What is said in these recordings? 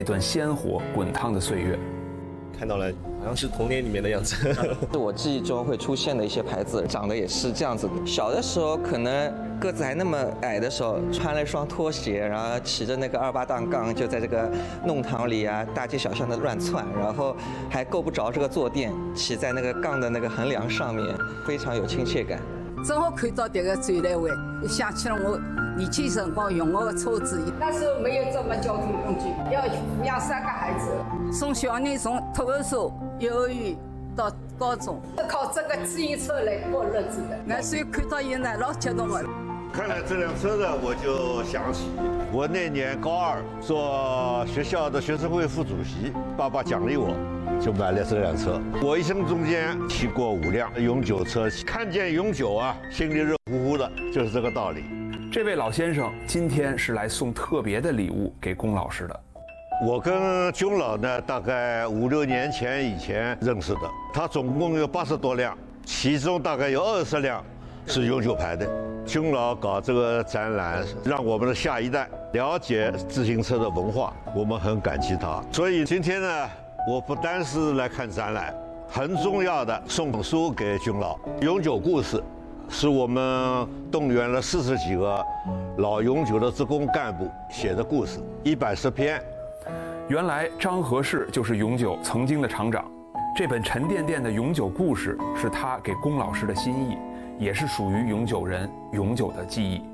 一段鲜活滚烫的岁月。 看到了，好像是童年里面的样子。 是我记忆中会出现的一些牌子，长得也是这样子的。小的时候可能个子还那么矮的时候，穿了一双拖鞋，然后骑着那个28档杠，就在这个弄堂里啊、大街小巷的乱窜，然后还够不着这个坐垫，骑在那个杠的那个横梁上面，非常有亲切感。 正好看到这个展览会，想起了我年轻辰光用我的车子。那时候没有这么交通工具，要抚养3个孩子，送小人从托儿所、幼儿园到高中，靠这个自行车来过日子的。那所以看到现在老激动的。 看了这辆车呢，我就想起我那年高2做学校的学生会副主席，爸爸奖励我，就买了这辆车。我一生中间骑过5辆永久车，看见永久啊，心里热乎乎的，就是这个道理。 这位老先生今天是来送特别的礼物给龚老师的。 我跟龚老呢，大概5、6年以前认识的。他总共有80多辆，其中大概有20辆是永久牌的。龚老搞这个展览，让我们的下一代了解自行车的文化，我们很感激他。所以今天呢，我不单是来看展览，很重要的送本书给龚老，《永久故事》是我们动员了40几个老永久的职工干部写的故事，110篇。 原来张和氏就是永久曾经的厂长，这本沉甸甸的永久故事是他给龚老师的心意，也是属于永久人永久的记忆。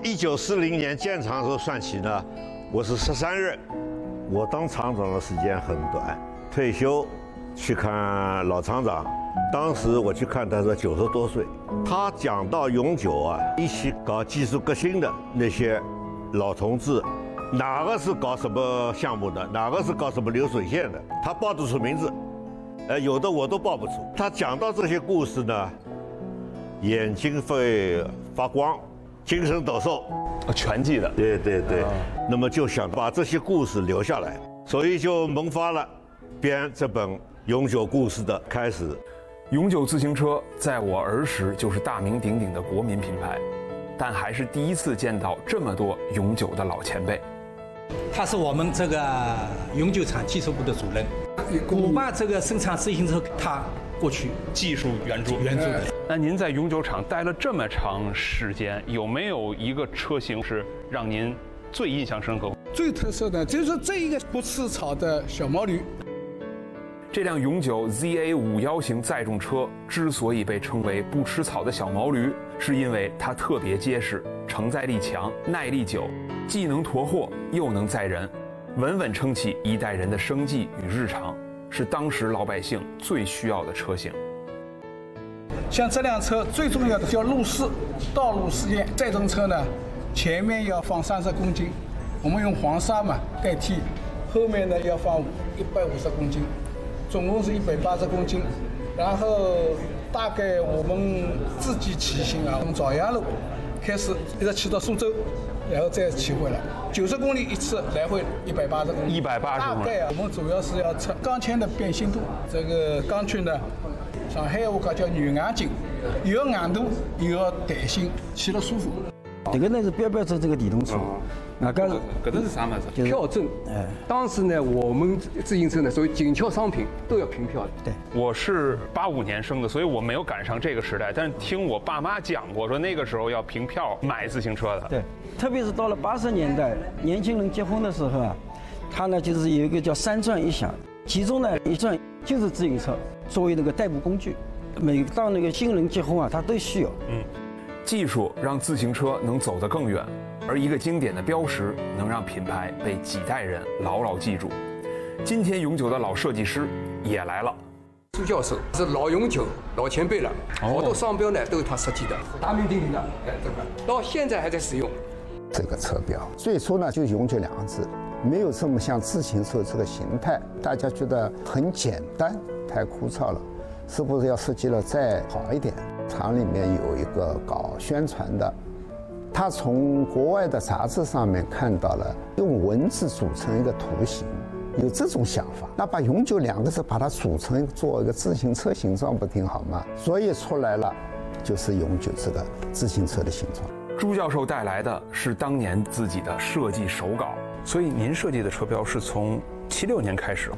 1940年建厂时候算起呢，我是13任，我当厂长的时间很短，退休去看老厂长，当时我去看他是90多岁。他讲到永久啊，一起搞技术革新的那些老同志，哪个是搞什么项目的，哪个是搞什么流水线的，他报得出名字，有的我都报不出。他讲到这些故事呢，眼睛会发光，精神抖擞， 全记得。 对对对，那么就想把这些故事留下来，所以就萌发了编这本永久故事的开始。 永久自行车在我儿时就是大名鼎鼎的国民品牌，但还是第一次见到这么多永久的老前辈。 他是我们这个永久厂技术部的主任，我爸这个生产自行车，他过去技术援助的。那您在永久厂待了这么长时间，有没有一个车型是让您最印象深刻？ 最特色的就是这一个不吃草的小毛驴。 这辆永久 ZA51型载重车之所以被称为不吃草的小毛驴，是因为它特别结实，承载力强，耐力久，既能驮货又能载人，稳稳撑起一代人的生计与日常，是当时老百姓最需要的车型。 像这辆车最重要的叫路试，道路试验。载重车呢，前面要放30公斤，我们用黄沙嘛代替，后面呢要放150公斤。总共是180公斤，然后大概我们自己骑行啊，从枣阳路开始一直骑到苏州，然后再骑回来，90公里一次，来回180公里。 180 大概啊，我们主要是要测钢圈的变形度。这个钢圈呢，上海话讲叫软硬劲，又要硬度，又要弹性，骑了舒服。 这个呢是标准这个电动车。 这个是啥么子？ 票证。当时呢，我们自行车呢，属于紧俏商品，都要凭票的。 对， 我是85年生的，所以我没有赶上这个时代。但是听我爸妈讲过，说那个时候要凭票买自行车的。 对，特别是到了80年代，年轻人结婚的时候啊，他呢就是有一个叫3转1响，其中呢1转就是自行车作为那个代步工具。每当那个新人结婚啊，他都需要。 技术让自行车能走得更远，而一个经典的标识能让品牌被几代人牢牢记住。今天永久的老设计师也来了。 朱教授是老永久、老前辈了，好多商标呢都是他设计的，大名鼎鼎的，这个到现在还在使用。 这个车标最初呢就永久2个字，没有这么像自行车这个形态，大家觉得很简单，太枯燥了，是不是要设计了再好一点？厂里面有一个搞宣传的，他从国外的杂志上面看到了用文字组成一个图形，有这种想法，那把永久2个字把它组成做一个自行车形状不挺好吗？所以出来了就是永久这个自行车的形状。 朱教授带来的是当年自己的设计手稿，所以您设计的车标是从 76年开始，